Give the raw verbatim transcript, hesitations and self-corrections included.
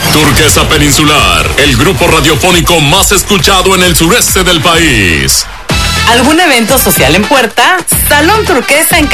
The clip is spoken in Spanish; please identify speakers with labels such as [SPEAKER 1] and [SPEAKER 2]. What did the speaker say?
[SPEAKER 1] Turquesa Peninsular, el grupo radiofónico más escuchado en el sureste del país.
[SPEAKER 2] ¿Algún evento social en puerta? Salón Turquesa en